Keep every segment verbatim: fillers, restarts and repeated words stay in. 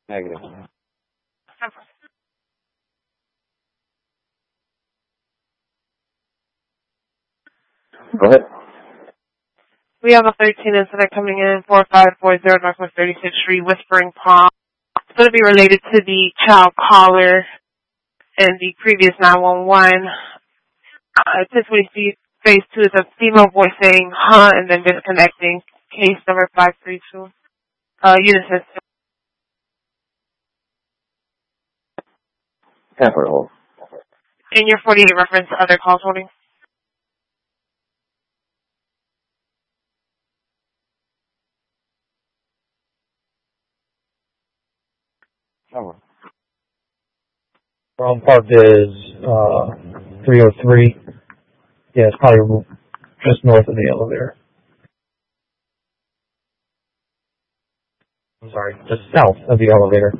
Negative. Go ahead. We have a thirteen incident coming in, four five four zero Northwest thirty-sixth Street, Whispering Palm. It's going to be related to the child caller and the previous nine one one. Uh, since we see phase two is a female voice saying, huh, and then disconnecting. Case number five three two. Uh, Unisys. ten for the hold. In your forty-eight reference, other calls holding. Number. Brown Park is uh, three oh three. Yeah, it's probably just north of the elevator. I'm sorry, just south of the elevator.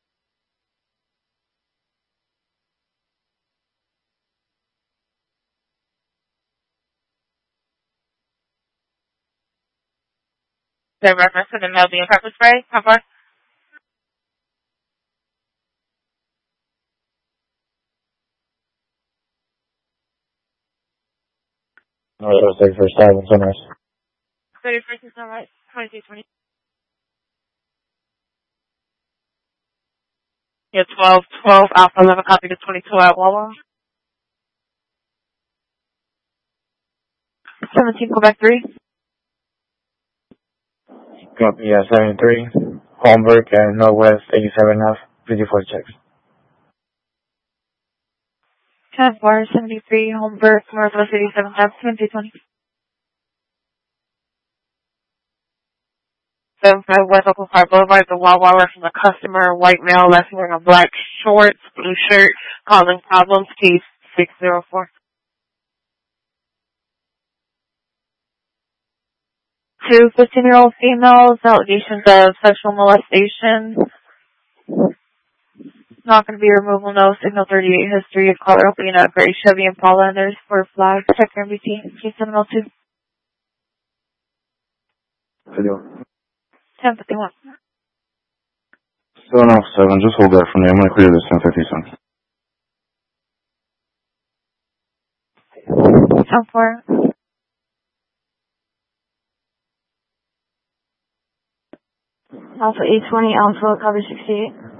The reference to the male being pepper spray. How far? No, that was thirty-first Ave and Sunrise. thirty-first is Sunrise. twenty-two twenty. Yeah, twelve twelve Alpha eleven copy to twenty-two at Wawa. seventeen Quebec three. Copy, yeah, seventy-three. Holmberg and Northwest eighty-seven F. fifty-four checks. ten four seventy-three Holmberg, Northwest eighty-seven F. twenty twenty. seven five West Oakland Park Boulevard, the Wawa from the customer, white male, left wearing a black shorts, blue shirt, causing problems, case six zero four. Two fifteen-year-old females, allegations of sexual molestation. Not going to be removal, no signal thirty-eight history of color opening a gray Chevy Impala, and there's four flags, check M B T, case seven oh two. Video. ten fifty-one. seven oh seven, just hold that for me. I'm going to clear this ten fifty-seven. ten four. Alpha eight twenty, Alpha, cover sixty-eight.